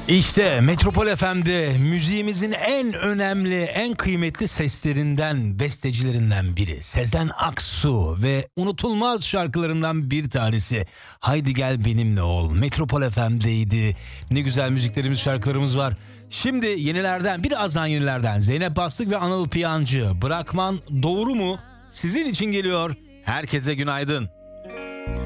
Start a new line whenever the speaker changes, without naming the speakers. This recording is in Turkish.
İşte Metropol FM'de müziğimizin en önemli, en kıymetli seslerinden, bestecilerinden biri Sezen Aksu ve unutulmaz şarkılarından bir tanesi. Haydi gel benimle ol. Metropol FM'deydi. Ne güzel müziklerimiz, şarkılarımız var. Şimdi yenilerden, birazdan yenilerden Zeynep Bastık ve Anıl Piyancı. Bırakman doğru mu? Sizin için geliyor. Herkese günaydın.